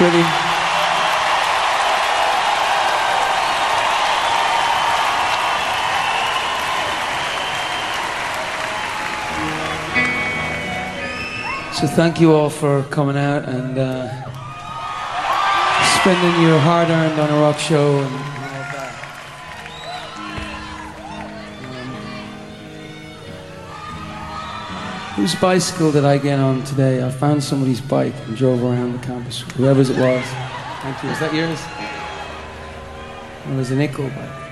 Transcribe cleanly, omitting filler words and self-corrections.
pretty. So thank you all for coming out and spending your hard-earned on a rock show and all of that. Whose bicycle did I get on today? I found somebody's bike and drove around the campus. Whoever's it was. Thank you. Is that yours? It was a nickel bike.